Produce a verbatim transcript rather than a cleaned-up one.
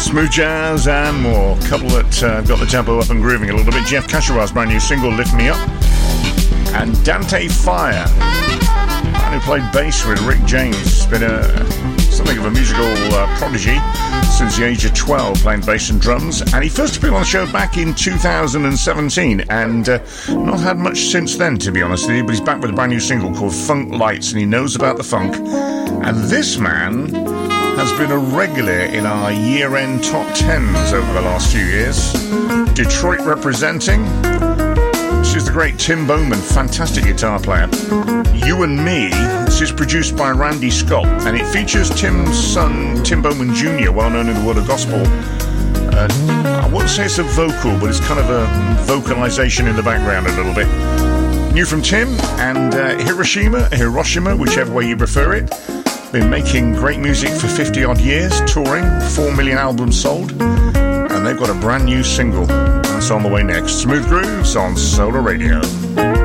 Smooth jazz and more. A couple that uh, got the tempo up and grooving a little bit. Jeff Kashiwa's brand new single, Lift Me Up. And Dante Fire, man who played bass with Rick James. Been a, something of a musical uh, prodigy since the age of twelve, playing bass and drums. And he first appeared on the show back in two thousand seventeen, and uh, not had much since then, to be honest with you. But he's back with a brand new single called Funk Lights, and he knows about the funk. And this man has been a regular in our year-end top tens over the last few years. Detroit representing. This is the great Tim Bowman, fantastic guitar player. You and Me, this is produced by Randy Scott, and it features Tim's son, Tim Bowman Junior, well known in the world of gospel. Uh, I wouldn't say it's a vocal, but it's kind of a vocalization in the background a little bit. New from Tim, and uh, Hiroshima, Hiroshima, whichever way you prefer it. Been making great music for fifty odd years, touring, four million albums sold, and they've got a brand new single. That's on the way next. Smooth Grooves on Solar Radio.